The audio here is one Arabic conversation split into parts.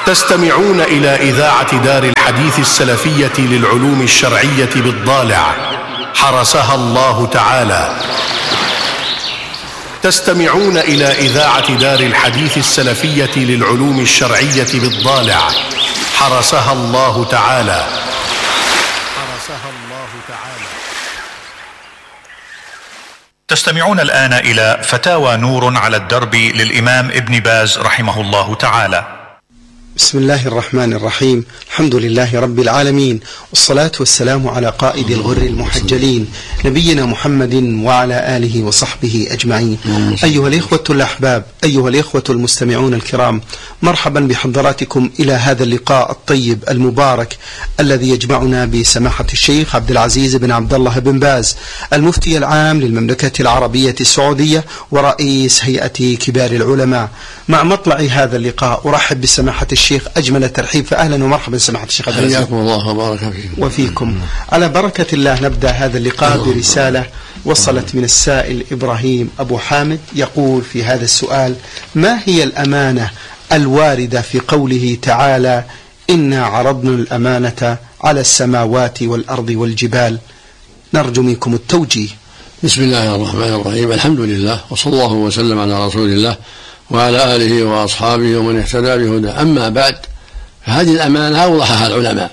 تستمعون إلى إذاعة دار الحديث السلفية للعلوم الشرعية بالضالع حرسها الله تعالى. تستمعون إلى إذاعة دار الحديث السلفية للعلوم الشرعية بالضالع حرسها الله تعالى. تستمعون الآن إلى فتاوى نور على الدرب للإمام ابن باز رحمه الله تعالى. بسم الله الرحمن الرحيم. الحمد لله رب العالمين، والصلاة والسلام على قائد الغر المحجلين نبينا محمد وعلى آله وصحبه أجمعين. أيها الإخوة الأحباب، أيها الإخوة المستمعون الكرام، مرحبا بحضراتكم إلى هذا اللقاء الطيب المبارك الذي يجمعنا بسماحة الشيخ عبد العزيز بن عبد الله بن باز، المفتي العام للمملكة العربية السعودية ورئيس هيئة كبار العلماء. مع مطلع هذا اللقاء أرحب بسماحة الشيخ أجمل الترحيب، فأهلا ومرحبا سماحة الشيخ عبد العزيز. حياكم الله وبارك فيكم. وفيكم. على بركة الله نبدأ هذا اللقاء برسالة وصلت من السائل إبراهيم أبو حامد، يقول في هذا السؤال: ما هي الأمانة الواردة في قوله تعالى إنا عرضنا الأمانة على السماوات والأرض والجبال؟ نرجو منكم التوجيه. بسم الله الرحمن الرحيم، الحمد لله وصلى الله وسلم على رسول الله وعلى آله وأصحابه ومن اهتدى بهداه. أما بعد، فهذه الأمانة أوضحها العلماء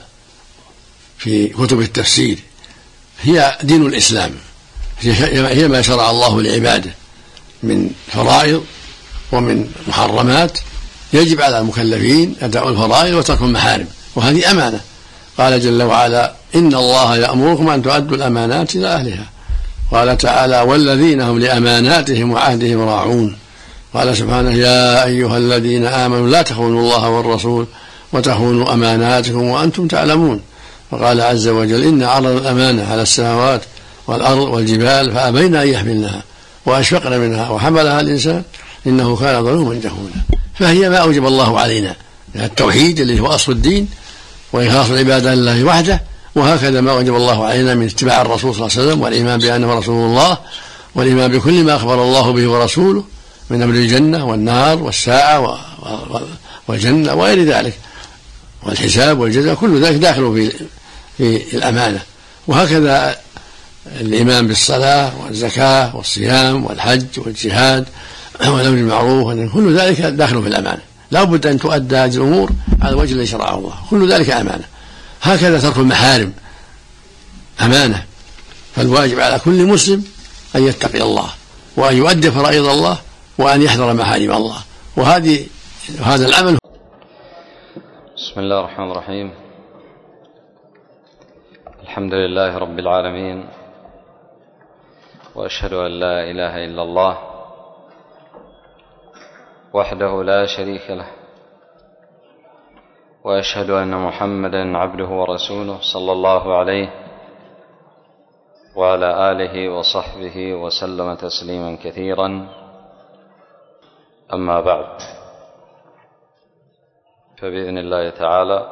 في كتب التفسير. هي دين الإسلام، هي ما شرع الله لعباده من فرائض ومن محرمات، يجب على المكلفين أداء الفرائض وترك المحارم، وهذه أمانة. قال جل وعلا: إن الله يأمركم أن تؤدوا الأمانات إلى أهلها. قال تعالى: والذين هم لأماناتهم وعهدهم راعون. قال سبحانه: يا أيها الذين آمنوا لا تخونوا الله والرسول وتخونوا أماناتكم وأنتم تعلمون. وقال عز وجل: إن عرض الأمانة على السماوات والأرض والجبال فأبين أن يحملنها وأشفقن منها وحملها الإنسان إنه كان ظلوما جهولا. فهي ما أوجب الله علينا من التوحيد الذي هو أصل الدين وإخلاص العبادة لله وحده، وهكذا ما أوجب الله علينا من اتباع الرسول صلى الله عليه وسلم والإيمان بأنه رسول الله والإيمان بكل ما أخبر الله به ورسوله من أمر الجنة والنار والساعة والجنة وغير ذلك، والحساب والجزاء، كل ذلك داخل في الأمانة. وهكذا الإيمان بالصلاة والزكاة والصيام والحج والجهاد والأمر بالمعروف، كل ذلك داخل في الأمانة. لا بد أن تؤدى هذه الأمور على الوجه الذي شرعه الله، كل ذلك أمانة. هكذا ترك المحارم أمانة. فالواجب على كل مسلم أن يتقي الله وأن يؤدي فرائض الله وأن يحذر محارم الله، وهذا العمل. بسم الله الرحمن الرحيم. الحمد لله رب العالمين، وأشهد أن لا إله إلا الله وحده لا شريك له، وأشهد أن محمدا عبده ورسوله صلى الله عليه وعلى آله وصحبه وسلم تسليما كثيرا. أما بعد، فبإذن الله تعالى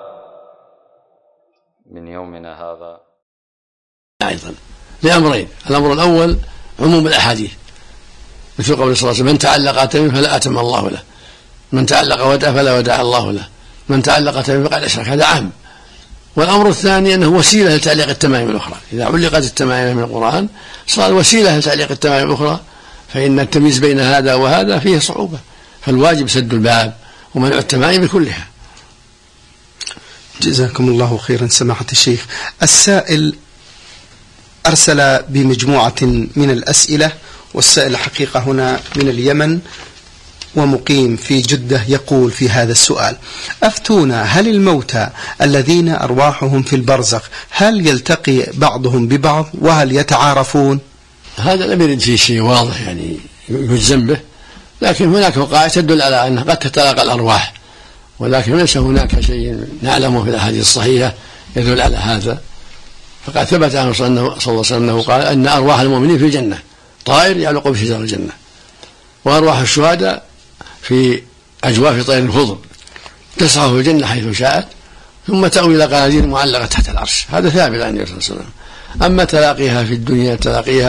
من يومنا هذا أيضا لأمرين: الأمر الأول عموم الأحاديث، مثل قول صلى الله عليه وسلم: من تعلق أتم فلا أتم الله له، من تعلق ودع فلا ودع الله له، من تعلق أتم فقد أشرك. هذا عام. والأمر الثاني أنه وسيلة لتعليق التمائم الأخرى. إذا علقت التمائم من القرآن صار وسيلة لتعليق التمائم الأخرى، فإن التمييز بين هذا وهذا فيه صعوبة، فالواجب سد الباب ومنع التمائم كلها. جزاكم الله خيرا سماحة الشيخ. السائل أرسل بمجموعة من الأسئلة، والسائل حقيقة هنا من اليمن ومقيم في جدة، يقول في هذا السؤال: أفتونا، هل الموتى الذين أرواحهم في البرزخ هل يلتقي بعضهم ببعض وهل يتعارفون؟ هذا لم يرد فيه شيء واضح يعني يجزم به، لكن هناك وقائع تدل على أنها قد تتلاقى الأرواح، ولكن ليس هناك شيء نعلمه في الأحاديث الصحيحة يدل على هذا. فقد ثبت عنه صلى الله عليه وسلم أنه قال أن أرواح المؤمنين في الجنة طائر يعلق بشجر الجنة، وأرواح الشهداء في أجواف طير الخضر تسعى في الجنة حيث شاءت، ثم تأوي إلى قناديل معلقة تحت العرش. هذا ثابت عن النبي صلى الله عليه وسلم. أما تلاقيها في الدنيا،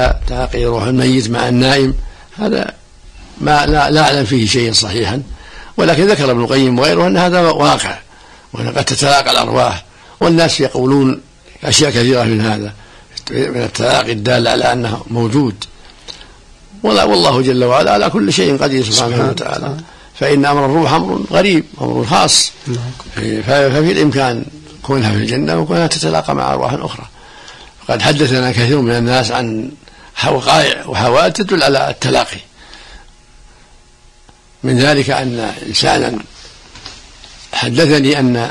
تلاقي روح الميت مع النائم، هذا ما لا أعلم فيه شيء صحيحا، ولكن ذكر ابن القيم وغيره أن هذا واقع، وأن قد تتلاقى الأرواح، والناس يقولون أشياء كثيرة من هذا من التلاقي الدال على أنه موجود. والله جل وعلا على كل شيء قدير سبحانه وتعالى، فإن أمر الروح أمر غريب، أمر خاص، ففي الإمكان كونها في الجنة وكونها تتلاقى مع أرواح أخرى. فقد حدثنا كثير من الناس عن وقائع وحوادث تدل على التلاقي. من ذلك أن إنسانا حدثني أن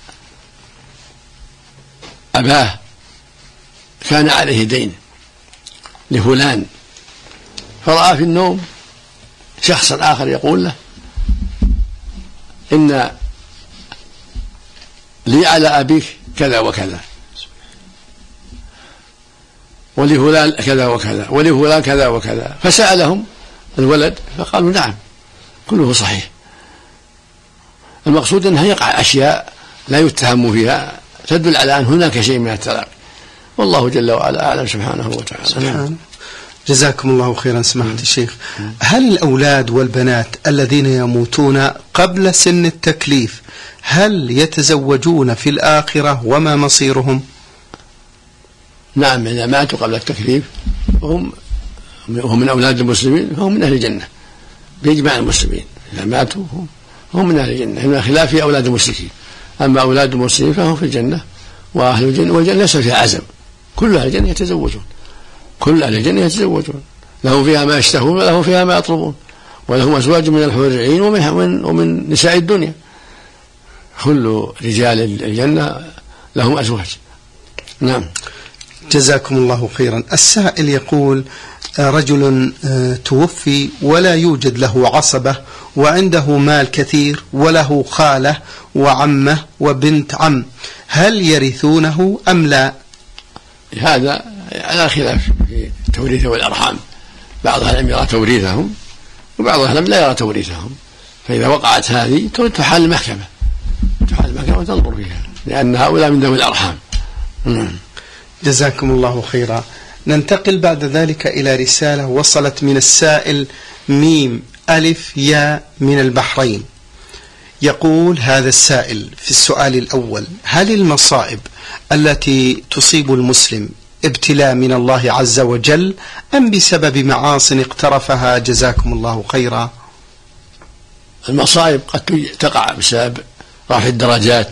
أباه كان عليه دين لفلان، فرأى في النوم شخصا آخر يقول له إن لي على أبيك كذا وكذا، ولفلان كذا وكذا، ولفلان كذا وكذا. فسألهم الولد فقالوا نعم كله صحيح. المقصود أنها يقع أشياء لا يتهم فيها تدل على أن هناك شيء من التلاقي، والله جل وعلا أعلم سبحانه وتعالى. جزاكم الله خيرا سماحة الشيخ. هل الأولاد والبنات الذين يموتون قبل سن التكليف هل يتزوجون في الآخرة وما مصيرهم؟ نعم، إذا ماتوا قبل التكليف وهم من أولاد المسلمين فهم من أهل الجنة بإجماع المسلمين. إذا ماتوا هم من أهل الجنة، هنا خلاف في أولاد المشركين. أما أولاد المسلمين فهم في الجنة وأهل الجنة، والجنة ليس فيها عزم، كل أهل الجنة يتزوجون، كل أهل الجنة يتزوجون، لهم فيها ما يشتهون ولهم فيها ما يطلبون، ولهم أزواج من الحور العين ومن نساء الدنيا. كل رجال الجنة لهم أزواج. نعم. جزاكم الله خيرا. السائل يقول رجل توفي ولا يوجد له عصبة وعنده مال كثير وله خالة وعمة وبنت عم، هل يرثونه أم لا؟ هذا على خلاف في توريث والأرحام، بعض أهل العلم يرى توريثهم وبعض أهل العلم لا يرى توريثهم، فإذا وقعت هذه تحال المحكمة وتنظر فيها، لأن هؤلاء من ذوي الأرحام. جزاكم الله خيرا. ننتقل بعد ذلك إلى رسالة وصلت من السائل ميم ألف يا من البحرين. يقول هذا السائل في السؤال الأول: هل المصائب التي تصيب المسلم ابتلاء من الله عز وجل أم بسبب معاصٍ اقترفها؟ جزاكم الله خيرا. المصائب قد تقع بسبب رفع الدرجات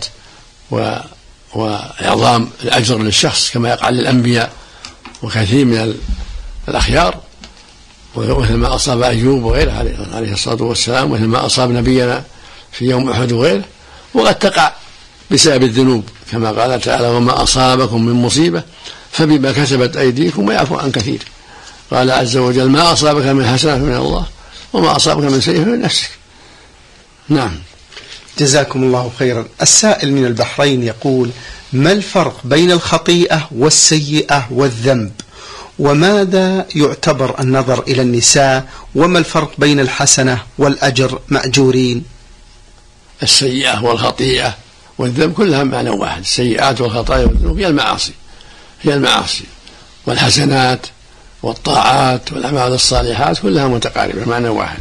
وإعظام الأجر للشخص كما يقع للأنبياء وكثير من الأخيار، ومثل ما أصاب أيوب وغيره عليه الصلاة والسلام، ومثل ما أصاب نبينا في يوم أحد وغيره. وقد تقع بسبب الذنوب كما قال تعالى: وما أصابكم من مصيبة فبما كسبت أيديكم ويعفو عن كثير. قال عز وجل: ما أصابك من حسنة من الله وما أصابك من سيئة من نفسك. نعم. جزاكم الله خيرا. السائل من البحرين يقول: ما الفرق بين الخطيئة والسيئة والذنب؟ وماذا يعتبر النظر إلى النساء؟ وما الفرق بين الحسنة والأجر مأجورين؟ السيئة والخطيئة والذنب كلها معنى واحد. السيئات والخطايا والذنوب هي المعاصي، والحسنات والطاعات والأعمال الصالحات كلها متقاربة معنى واحد.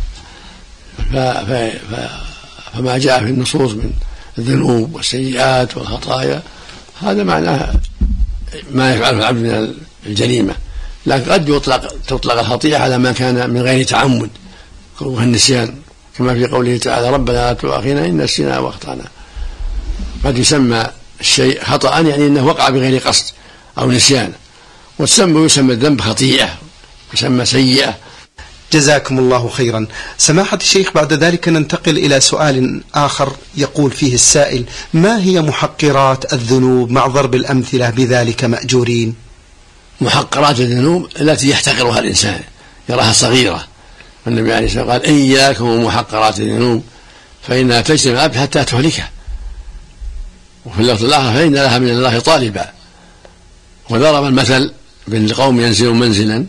فما جاء في النصوص من الذنوب والسيئات والخطايا هذا معناه ما يفعله العبد من الجريمة، لكن قد تطلق الخطيئة على ما كان من غير تعمد والنسيان، كما في قوله تعالى: ربنا لا تؤاخذنا إن نسينا واخطأنا. قد يسمى الشيء خطأ يعني أنه وقع بغير قصد أو نسيان، ويسمى الذنب خطيئة، يسمى سيئة. جزاكم الله خيرا. سماحة الشيخ، بعد ذلك ننتقل إلى سؤال آخر يقول فيه السائل: ما هي محقرات الذنوب مع ضرب الأمثلة بذلك مأجورين؟ محقرات الذنوب التي يحتقرها الإنسان يراها صغيرة، والنبي عليه الصلاة والسلام قال: إياكم ومحقرات الذنوب فإنها تجتمع العبد حتى تهلكه. وفي اللفظ الآخر: فإن لها من الله طالبا. وضرب المثل بين قوم ينزلوا منزلا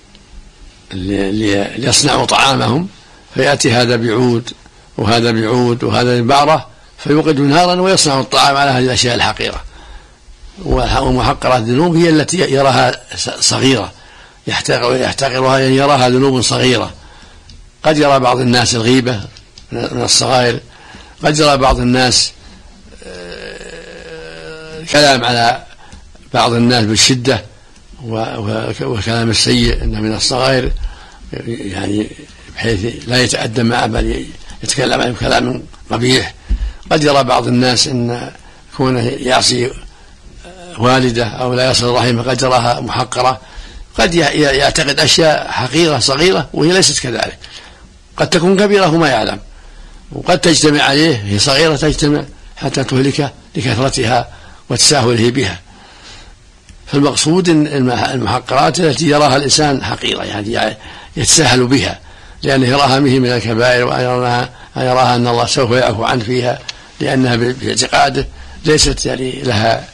ليصنعوا طعامهم، فيأتي هذا بعود وهذا بعود وهذا ببعرة فيوقد نارا ويصنع الطعام على هذه الأشياء الحقيرة. ومحقرات الذنوب هي التي يراها صغيرة يحتقرها، يعني يراها ذنوب صغيرة. قد يرى بعض الناس الغيبة من الصغائر. قد جرى بعض الناس كلام على بعض الناس بالشدة وكلام السيء إنه من الصغائر، يعني بحيث لا يتأدب معه بل يتكلم عن كلام قبيح. قد يرى بعض الناس إن كونه يعصي والده أو لا يصل رحمه قد يراها محقرة، قد يعتقد أشياء حقيرة صغيرة وهي ليست كذلك، قد تكون كبيرة وما يعلم، وقد تجتمع عليه، هي صغيرة تجتمع حتى تهلكه لكثرتها وتساهله بها. فالمقصود المحقرات التي يراها الإنسان حقيرة، يعني يتساهل بها لأنه يراها به من الكبائر، ويراها أن الله سوف يعفو عنه فيها لأنها باعتقاده ليست يعني لها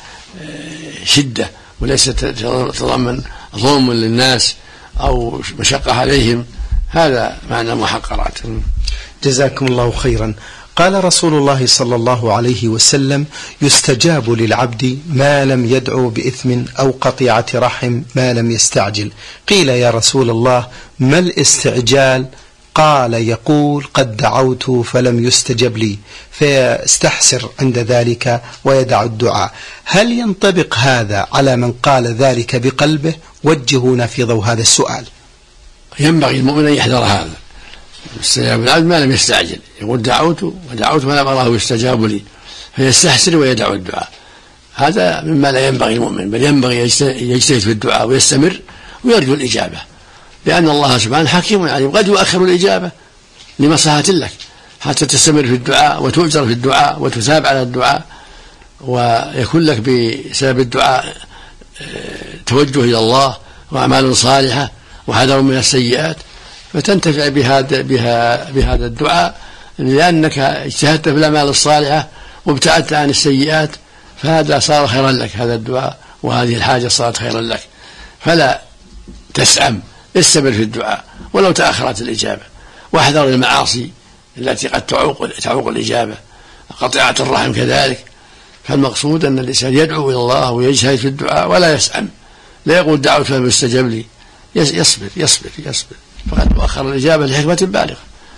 شدة وليست تتضمن ظلم للناس أو مشقة عليهم. هذا معنى المحقرات. جزاكم الله خيرا. قال رسول الله صلى الله عليه وسلم: يستجاب للعبد ما لم يدعو بإثم أو قطيعة رحم ما لم يستعجل. قيل: يا رسول الله ما الاستعجال؟ قال: يقول قد دعوت فلم يستجب لي، فيستحسر عند ذلك ويدع الدعاء. هل ينطبق هذا على من قال ذلك بقلبه؟ وجهونا في ضوء هذا السؤال. ينبغي المؤمن أن يحذر هذا. استجاب العبد ما لم يستعجل، يقول دعوت فلم أراه يستجاب لي، فيستحسر ويدع الدعاء. هذا مما لا ينبغي المؤمن، بل ينبغي يجتهد في الدعاء ويستمر ويرجو الإجابة، لأن الله سبحانه حكيم عليم، قد يؤخر الإجابة لمصلحة لك حتى تستمر في الدعاء وتؤجر في الدعاء وتثاب على الدعاء، ويكون لك بسبب الدعاء توجه إلى الله وأعمال صالحة وحذر من السيئات، فتنتفع بهذا الدعاء لأنك اجتهدت في الأعمال الصالحة وابتعدت عن السيئات، فهذا صار خيرا لك، هذا الدعاء وهذه الحاجة صارت خيرا لك. فلا تسعم، استمر في الدعاء ولو تأخرت الإجابة، واحذر المعاصي التي قد تعوق الإجابة، قطيعة الرحم كذلك. فالمقصود أن الإنسان يدعو إلى الله ويجتهد في الدعاء ولا يسعم، لا يقول دعوت فلم يستجب لي، يصبر فقد تؤخر الإجابة لحكمة بالغة.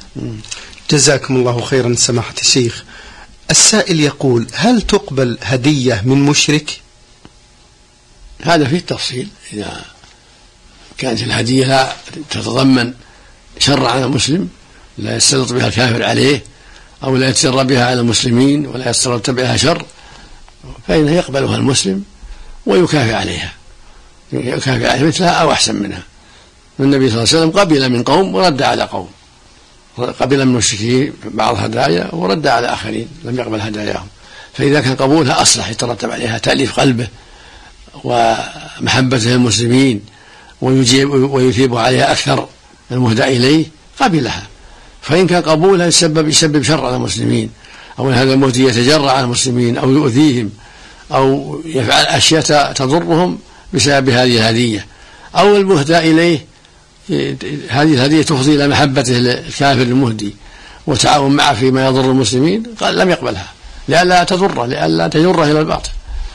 جزاكم الله خيرا سماحة الشيخ. السائل يقول: هل تقبل هدية من مشرك؟ هذا فيه التفصيل، إذا كانت الهدية لا تتضمن شر على المسلم، لا يستلط بها الكافر عليه أو لا يتسر بها على المسلمين ولا يستلط بها شر، فإنه يقبلها المسلم ويكافئ عليها، مثلها أو أحسن منها. النبي صلى الله عليه وسلم قبل من قوم ورد على قوم، قبل من المشركين بعض هدايا ورد على آخرين لم يقبل هداياهم، فإذا كان قبولها أصلح يترتب عليها تأليف قلبه ومحبته للمسلمين ويثيب عليها أكثر المهدى إليه قبلها. فإن كان قبولها يسبب شر على المسلمين، أو أن هذا المهدي يتجرع على المسلمين أو يؤذيهم أو يفعل أشياء تضرهم بسبب هذه الهدية، أو المهدى إليه هذه الهدية تفضي إلى محبته للكافر المهدي وتعاون معه فيما يضر المسلمين، قال لم يقبلها لئلا تضره، لئلا تجره إلى الباطل.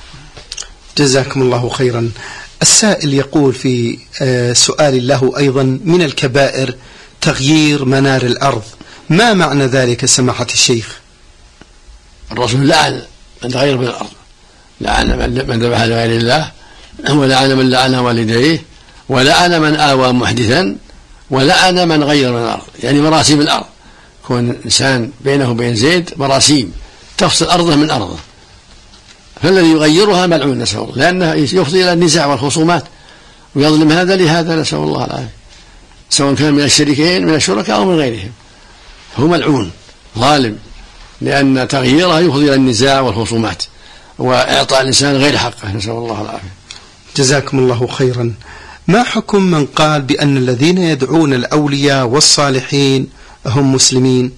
جزاكم الله خيرا. السائل يقول في سؤال له أيضا: من الكبائر تغيير منار الأرض، ما معنى ذلك سماحة الشيخ؟ الرسول لعن من تغير من الأرض، لعن من ذبح لغير الله، ولعن من لعن والديه، ولعن من آوى محدثا، ولعن من غير من الأرض، يعني مراسيم الأرض. كون إنسان بينه وبين زيد مراسيم تفصل أرضه من أرضه، فالذي يغيرها ملعون نسأل الله، لأنه يفضي إلى النزاع والخصومات ويظلم هذا لهذا نسأل الله العافية، سواء كان من الشريكين من الشركاء أو من غيرهم، فهو ملعون ظالم، لأن تغييرها يفضي إلى النزاع والخصومات وإعطاء الإنسان غير حقه نسأل الله العافية. جزاكم الله خيرا. ما حكم من قال بأن الذين يدعون الأولياء والصالحين هم مسلمين؟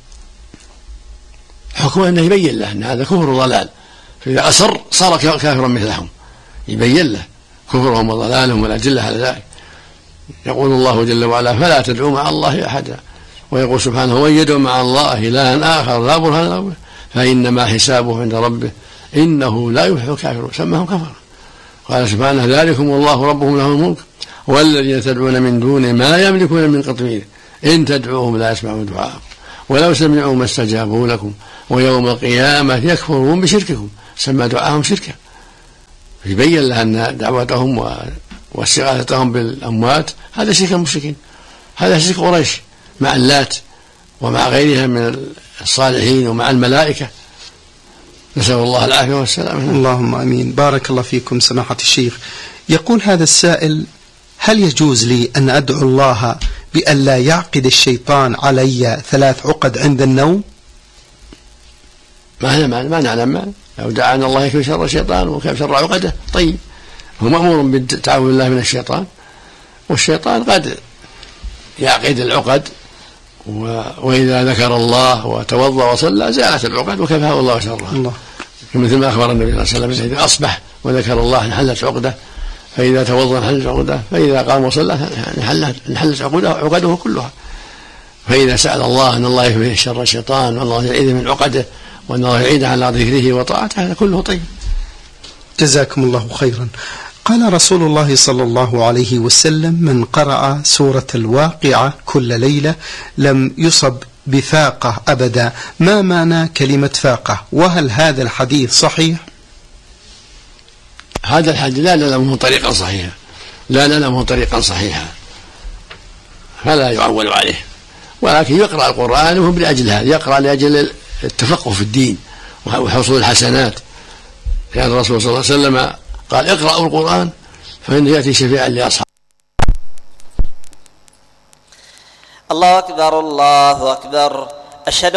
حكم أنه يبين له أن هذا كفر وضلال، فإذا أصر صار كافرا مثلهم، يبين له كفرهم وضلالهم والأدلة على ذلك. يقول الله جل وعلا: فلا تدعوا مع الله أحدا، ويقول سبحانه: ومن يدعو مع الله إلها آخر لا برهان له به فإنما حسابه عند ربه إنه لا يفلح الكافرون، سماهم كفرا. قال سبحانه: ذلكم والله ربهم له الملك والذين تدعون من دونه ما يملكون من قطمير إن تدعوهم لا يسمعوا دعاءكم ولو سمعوا ما استجابوا لكم ويوم القيامة يكفرون بشرككم. سمى دعاهم شركا، يبين لها أن دعوتهم واستغاثتهم بالأموات هذا شرك المشركين، هذا شرك قريش مع اللات ومع غيرها من الصالحين ومع الملائكة، نسأل الله العافية والسلامة. اللهم أمين. بارك الله فيكم سماحة الشيخ. يقول هذا السائل: هل يجوز لي أن أدعو الله بأن لا يعقد الشيطان علي 3 عقد عند النوم؟ ما نعلم، لو دعانا الله يكفي شر الشيطان وكيف شر عقده. طيب، هو مأمور بالتعوذ الله من الشيطان، والشيطان قد يعقد العقد، وإذا ذكر الله وتوضأ وصلى زالت العقد وكفاه الله شرها، مثل ما أخبر النبي صلى الله عليه وسلم: إذا أصبح وذكر الله انحلت عقده، فإذا توضأ انحلت عقده، فإذا قام وصلى انحلت عقده كلها. فإذا سأل الله أن الله يكفيه شر الشيطان وأن الله يعيذ من عقده وأن الله يعيد على ذكره وطاعته، هذا كله طيب. جزاكم الله خيرا. قال رسول الله صلى الله عليه وسلم: من قرأ سورة الواقعة كل ليلة لم يصب بفاقة أبدا. ما معنى كلمة فاقة؟ وهل هذا الحديث صحيح؟ هذا الحديث لا له طريقا صحيحا، لا له طريقا صحيحا، فلا يعول عليه، ولكن يقرأ القرآن وهو لأجل هذا، يقرأ لأجل التفقه في الدين وحصول الحسنات، لأن الرسول صلى الله عليه وسلم قال: اقرأوا القرآن فإنه يأتي شفيعا لأصحابه. الله أكبر الله أكبر. أشهد